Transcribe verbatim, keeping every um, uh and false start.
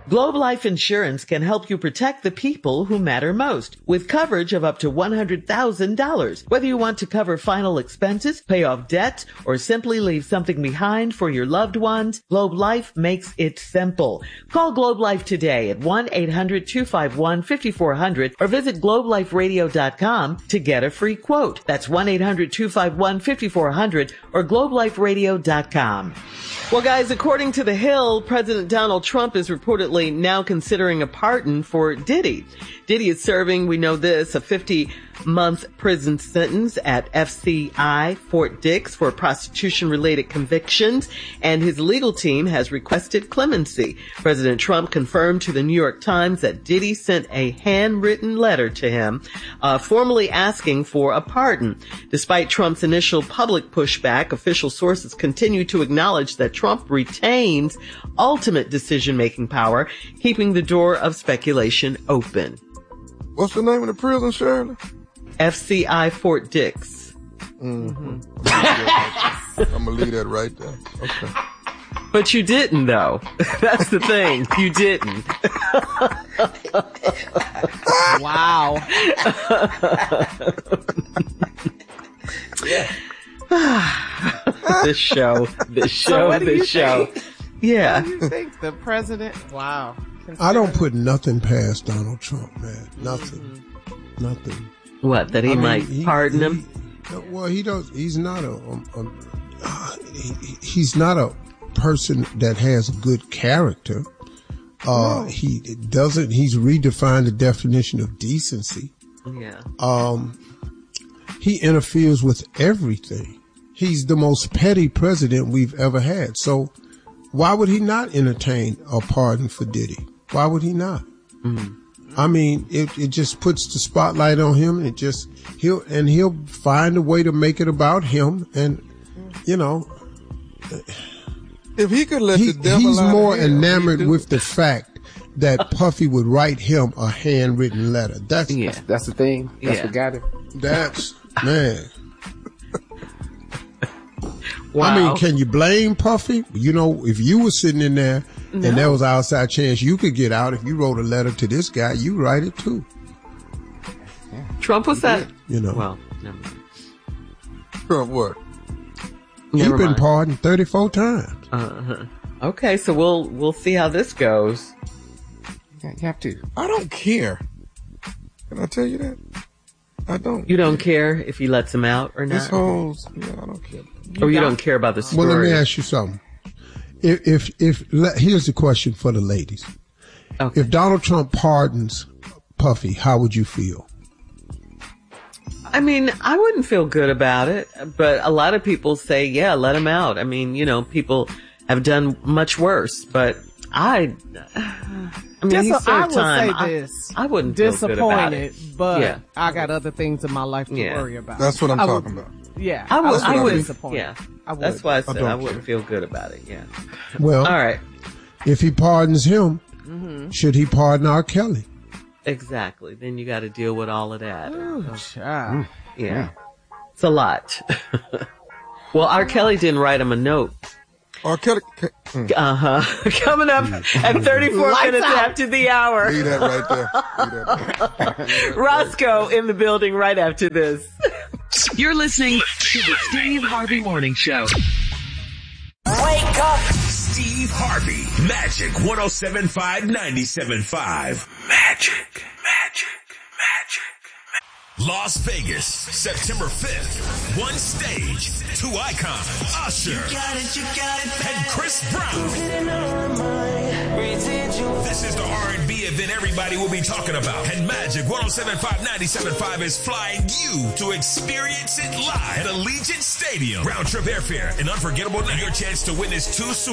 Globe Life Insurance can help you protect the people who matter most with coverage of up to one hundred thousand dollars. Whether you want to cover final expenses, pay off debt, or simply leave something behind for your loved ones, Globe Life makes it simple. Call Globe Life today at one eight hundred two five one five four zero zero or visit globe life radio dot com to get a free quote. That's one eight hundred two five one five four zero zero or globe life radio dot com. Well, guys, according to The Hill, President Donald Trump is reportedly now considering a pardon for Diddy. Diddy is serving, we know this, a fifty-month prison sentence at F C I Fort Dix for prostitution-related convictions, and his legal team has requested clemency. President Trump confirmed to the New York Times that Diddy sent a handwritten letter to him, uh, formally asking for a pardon. Despite Trump's initial public pushback, official sources continue to acknowledge that Trump retains ultimate decision-making power, keeping the door of speculation open. What's the name of the prison, Shirley? F C I Fort Dix. Mm-hmm. I'm gonna leave that right there. Okay. But you didn't, though. That's the thing. You didn't. Wow. This show, this show, So what do this you show. think? Yeah. What do you think? The president? Wow. I don't put nothing past Donald Trump, man. Nothing. Mm-hmm. Nothing. What, that he I might mean, he, pardon he, him? He, well, he does. He's not a, um, um, uh, he, he's not a person that has good character. Uh, no. He doesn't, he's redefined the definition of decency. Yeah. Um, he interferes with everything. He's the most petty president we've ever had. So why would he not entertain a pardon for Diddy? Why would he not? Mm. I mean, it, it just puts the spotlight on him, and it just, he'll, and he'll find a way to make it about him. And, you know, if he could let he, the devil he's out more of hell, enamored with the fact that Puffy would write him a handwritten letter. That's, yeah. That's the thing. That's yeah. what got him. That's, man. Wow. I mean, can you blame Puffy? You know, if you were sitting in there no. and there was outside chance you could get out, if you wrote a letter to this guy, you write it too. Yeah. Trump was that? You know. Well, never mind. Trump what? He's been mind. pardoned thirty-four times. Uh-huh. Okay, so we'll we'll see how this goes. Yeah, you have to. I don't care. Can I tell you that? I don't. You don't care if he lets him out or not? This whole, yeah, I don't care. Or you don't care about the story? Well, let me ask you something. If, if, if, let, here's the question for the ladies. Okay. If Donald Trump pardons Puffy, how would you feel? I mean, I wouldn't feel good about it, but a lot of people say, yeah, let him out. I mean, you know, people have done much worse, but I, I mean, Dis- he served I would time. say this. I, I wouldn't feel good about it. Disappointed, but yeah. I got other things in my life to yeah. worry about. That's what I'm I talking would, about. Yeah, I would. I, I would. Disappointed. Yeah, I would. That's why I said I, I wouldn't care. feel good about it. Yeah. Well, all right. If he pardons him, mm-hmm. should he pardon R. Kelly? Exactly. Then you got to deal with all of that. Ooh, so, child. yeah, it's a lot. Well, R. Kelly didn't write him a note. R. Kelly. Mm. Uh huh. Coming up at thirty-four Lights minutes out. after the hour. Leave that right there. Leave that right. Roscoe in the building right after this. You're listening to the Steve Harvey Morning Show. Wake up! Steve Harvey. Magic one oh seven point five, ninety-seven point five. Magic. Magic. Magic. Las Vegas, September fifth. One stage, two icons, Usher You got it, you got it, and Chris Brown. This is the R and B event everybody will be talking about. And Magic one oh seven point five, ninety-seven point five is flying you to experience it live at Allegiant Stadium. Round trip airfare, an unforgettable night. Your chance to witness two super